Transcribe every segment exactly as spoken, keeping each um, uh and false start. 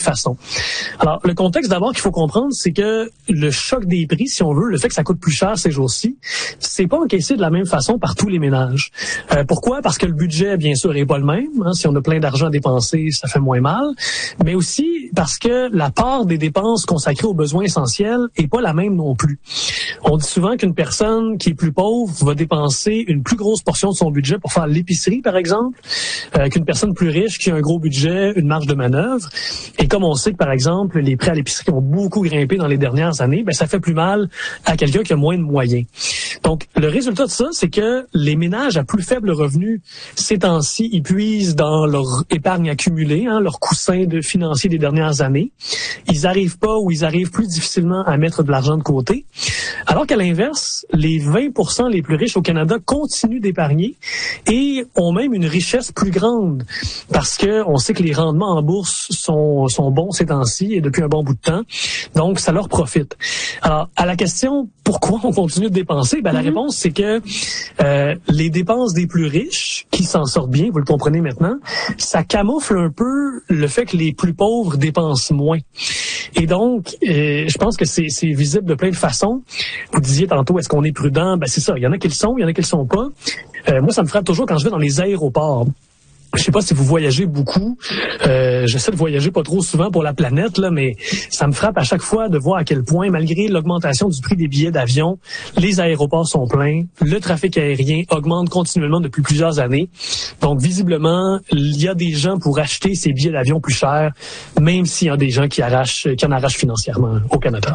façon. Alors, le contexte d'abord qu'il faut comprendre, c'est que le choc des prix, si on veut, le fait que ça coûte plus cher ces jours-ci, c'est pas encaissé de la même façon par tous les ménages. Euh, pourquoi? Parce que le budget, bien sûr, est pas le même. Hein. Si on a plein d'argent à dépenser, ça fait moins mal. Mais aussi parce que la part des dépenses consacrées aux besoins essentiels est pas la même non plus. On dit souvent qu'une personne qui est plus pauvre va dépenser une plus grosse portion de son budget pour faire l'épicerie, par exemple, euh, qu'une personne plus riche qui a un gros budget, une marge de manœuvre. Et comme on sait que, par exemple, les prix à l'épicerie ont beaucoup grimpé dans les dernières années, ben ça fait plus mal à quelqu'un qui a moins de moyens. Donc, le résultat de ça, c'est que les ménages à plus faible revenu, ces temps-ci, ils puisent dans leur épargne accumulée, hein, leur coussin de financier des dernières années. Ils arrivent pas ou ils arrivent plus difficilement à mettre de l'argent de côté. Alors qu'à l'inverse, les vingt pour cent les plus riches au Canada continuent d'épargner et ont même une richesse plus grande parce que on sait que les rendements en bourse sont, sont bons ces temps-ci et depuis un bon bout de temps. Donc, ça leur profite. Alors, à la question pourquoi on continue de dépenser, ben, mm-hmm. la réponse, c'est que euh, les dépenses des plus riches, qui s'en sortent bien, vous le comprenez maintenant, ça camoufle un peu le fait que les plus pauvres dépensent moins. Et donc, euh, je pense que c'est, c'est visible de plein de façons. Vous disiez tantôt, est-ce qu'on est prudent? Ben c'est ça, il y en a qui le sont, il y en a qui le sont pas. Euh, moi, ça me frappe toujours quand je vais dans les aéroports. Je sais pas si vous voyagez beaucoup. Euh, j'essaie de voyager pas trop souvent pour la planète, là, mais ça me frappe à chaque fois de voir à quel point, malgré l'augmentation du prix des billets d'avion, les aéroports sont pleins, le trafic aérien augmente continuellement depuis plusieurs années. Donc, visiblement, il y a des gens pour acheter ces billets d'avion plus chers, même s'il y a des gens qui arrachent, qui en arrachent financièrement au Canada.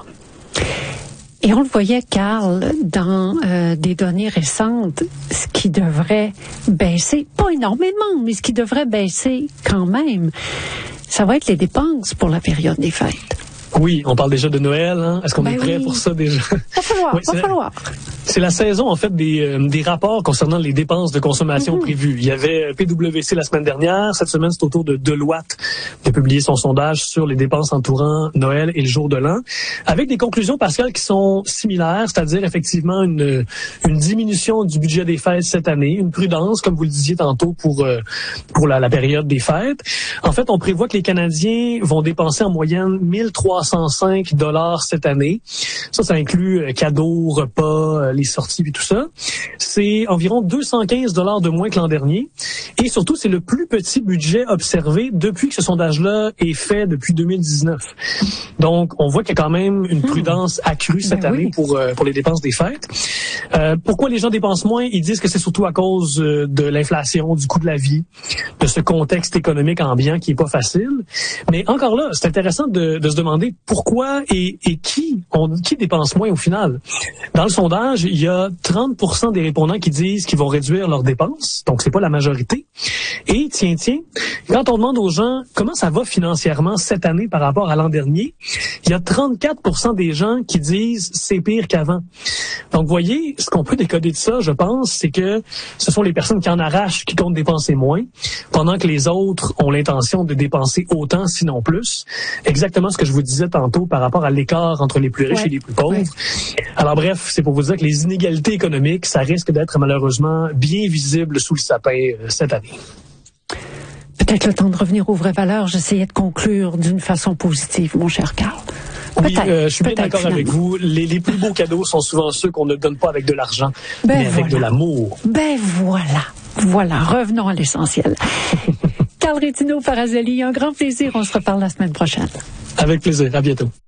Et on le voyait, Carl, dans euh, des données récentes, ce qui devrait baisser, pas énormément, mais ce qui devrait baisser quand même, ça va être les dépenses pour la période des fêtes. Oui, on parle déjà de Noël. Hein? Est-ce qu'on ben est prêt oui. pour ça déjà? Va falloir, oui, va c'est falloir. La, c'est la saison, en fait, des, euh, des rapports concernant les dépenses de consommation mm-hmm. prévues. Il y avait P W C la semaine dernière. Cette semaine, c'est au tour de Deloitte de publier son sondage sur les dépenses entourant Noël et le jour de l'an, avec des conclusions, Pascal, qui sont similaires, c'est-à-dire effectivement une, une diminution du budget des fêtes cette année, une prudence, comme vous le disiez tantôt, pour, euh, pour la, la période des fêtes. En fait, on prévoit que les Canadiens vont dépenser en moyenne mille trois cent cinq dollars cette année. Ça, ça inclut euh, cadeaux, repas, euh, les sorties et tout ça. C'est environ deux cent quinze dollars de moins que l'an dernier. Et surtout, c'est le plus petit budget observé depuis que ce sondage-là est fait depuis deux mille dix-neuf. Donc, on voit qu'il y a quand même une prudence accrue cette ben année oui. pour euh, pour les dépenses des fêtes. Euh, pourquoi les gens dépensent moins? Ils disent que c'est surtout à cause euh, de l'inflation, du coût de la vie, de ce contexte économique ambiant qui est pas facile. Mais encore là, c'est intéressant de, de se demander pourquoi et, et qui on, qui dépense moins au final. Dans le sondage, il y a trente pour cent des répondants qui disent qu'ils vont réduire leurs dépenses, donc c'est pas la majorité. Et tiens, tiens, quand on demande aux gens comment ça va financièrement cette année par rapport à l'an dernier, il y a trente-quatre pour cent des gens qui disent c'est pire qu'avant. Donc, vous voyez, ce qu'on peut décoder de ça, je pense, c'est que ce sont les personnes qui en arrachent qui comptent dépenser moins, pendant que les autres ont l'intention de dépenser autant, sinon plus. Exactement ce que je vous disais tantôt par rapport à l'écart entre les plus riches ouais. et les plus pauvres. Ouais. Alors bref, c'est pour vous dire que les inégalités économiques, ça risque d'être malheureusement bien visible sous le sapin euh, cette année. Peut-être le temps de revenir aux vraies valeurs. J'essayais de conclure d'une façon positive, mon cher Carl. Oui, euh, je suis bien d'accord finalement. avec vous. Les, les plus beaux cadeaux sont souvent ceux qu'on ne donne pas avec de l'argent, ben mais avec voilà. de l'amour. Ben voilà, voilà. Revenons à l'essentiel. Carl Rétino-Farazelli, un grand plaisir. On se reparle la semaine prochaine. Avec plaisir. À bientôt.